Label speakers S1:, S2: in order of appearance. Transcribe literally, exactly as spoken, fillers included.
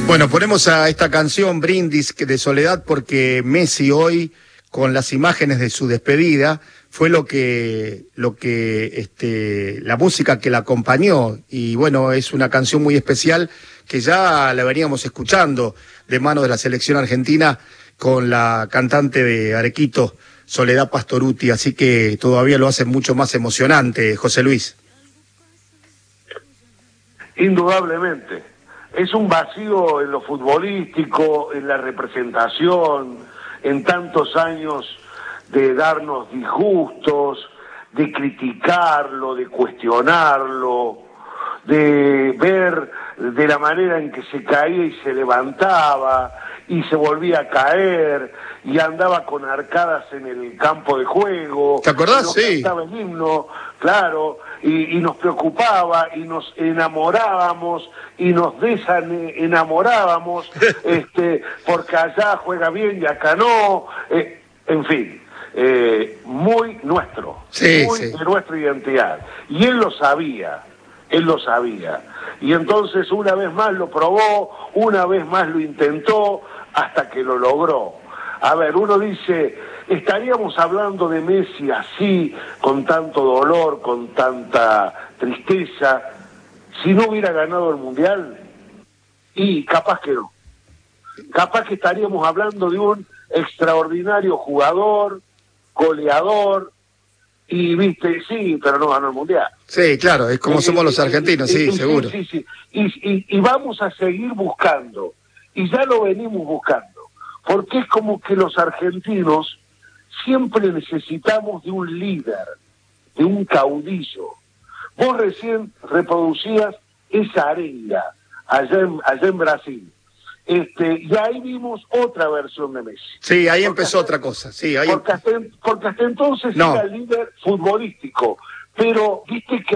S1: Bueno, ponemos a esta canción Brindis de Soledad porque Messi hoy, con las imágenes de su despedida, fue lo que, lo que, este, la música que la acompañó. Y bueno, es una canción muy especial que ya la veníamos escuchando de manos de la selección argentina con la cantante de Arequito, Soledad Pastorutti, así que todavía lo hace mucho más emocionante, José Luis.
S2: Indudablemente. Es un vacío en lo futbolístico, en la representación, en tantos años de darnos disgustos, de criticarlo, de cuestionarlo, de ver de la manera en que se caía y se levantaba y se volvía a caer y andaba con arcadas en el campo de juego.
S1: ¿Te acordás? Sí.
S2: Cantaba el himno, claro, y, y nos preocupaba y nos enamorábamos y nos desenamorábamos, este, porque allá juega bien y acá no, eh, en fin, eh, muy nuestro,
S1: sí,
S2: muy
S1: sí.
S2: de nuestra identidad. Y él lo sabía. Él lo sabía. Y entonces una vez más lo probó, una vez más lo intentó, hasta que lo logró. A ver, uno dice, ¿estaríamos hablando de Messi así, con tanto dolor, con tanta tristeza, si no hubiera ganado el Mundial? Y capaz que no. Capaz que estaríamos hablando de un extraordinario jugador, goleador, y viste, sí, pero no ganó el Mundial.
S1: Sí, claro, es como
S2: Eh,
S1: somos los
S2: eh,
S1: argentinos,
S2: eh,
S1: sí,
S2: eh,
S1: seguro.
S2: Sí, sí, sí. Y, y, y vamos a seguir buscando, y ya lo venimos buscando, porque es como que los argentinos siempre necesitamos de un líder, de un caudillo. Vos recién reproducías esa arenga allá en, allá en Brasil. Este, y ahí vimos otra versión de Messi.
S1: Sí, ahí
S2: porque
S1: empezó
S2: hasta,
S1: otra cosa. Sí, ahí
S2: porque, hasta, porque hasta entonces
S1: no.
S2: era el líder futbolístico, pero viste que